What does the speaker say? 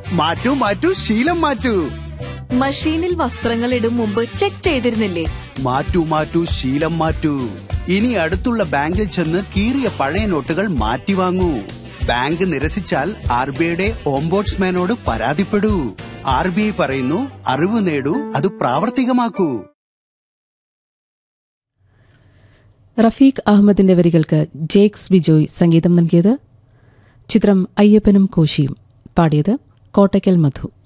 മാറ്റൂ മാറ്റൂ ശീലം മാറ്റൂ. മഷീനിൽ വസ്ത്രങ്ങൾ ഇടും മുമ്പ് ചെക്ക് ചെയ്തിരുന്നില്ലേ? മാറ്റൂ മാറ്റൂ ശീലം മാറ്റൂ. ഇനി അടുത്തുള്ള ബാങ്കിൽ ചെന്ന് കീറിയ പഴയ നോട്ടുകൾ മാറ്റി വാങ്ങൂ. ബാങ്ക് നിരസിച്ചാൽ RBIയുടെ ഓംബോഡ്സ്മാനോട് പരാതിപ്പെടൂ. RBI പറയുന്നു, അറിവ് നേടൂ, അത് പ്രാവർത്തികമാക്കൂ. റഫീഖ് അഹമ്മദിന്റെ വരികൾക്ക് ജേക്സ് ബിജോയ് സംഗീതം നൽകിയത്. ചിത്രം അയ്യപ്പനും കോശിയും. പാടിയത് കോട്ടയ്ക്കൽ മധു.